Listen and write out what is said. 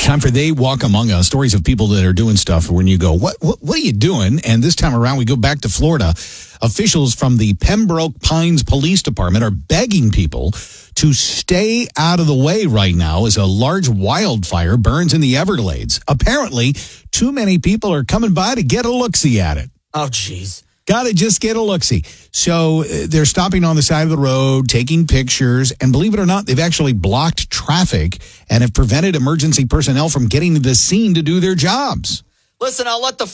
Time for They Walk Among Us, stories of people that are doing stuff when you go, what are you doing? And this time around, we go back to Florida. Officials from the Pembroke Pines Police Department are begging people to stay out of the way right now as a large wildfire burns in the Everglades. Apparently, too many people are coming by to get a look-see at it. Oh, jeez. Got to just get a look-see. So they're stopping on the side of the road, taking pictures, and believe it or not, they've actually blocked traffic and have prevented emergency personnel from getting to the scene to do their jobs. Listen, I'll let the